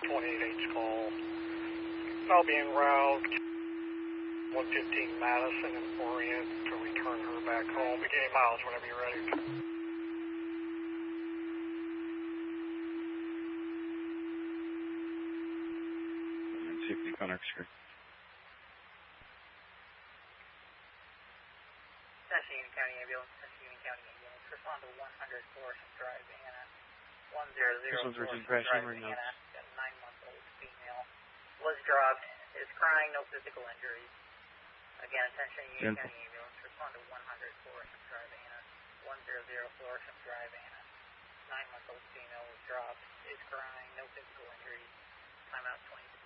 28H call. I'll be en route 115 Madison and Orient to return her back home. Beginning miles whenever you're ready. 50 Connor Street. Union County Ambulance, Union County Ambulance. Respond to 100 Florissant Drive, Anna. 100 Florissant Drive, Anna. A 9-month-old female. Was dropped. Is crying. No physical injuries. Again, attention Union County Ambulance. Respond to 100 Florissant Drive, Anna. 100 Florissant Drive, Anna. 9-month-old female was dropped. Is crying. No physical injuries. Timeout 20.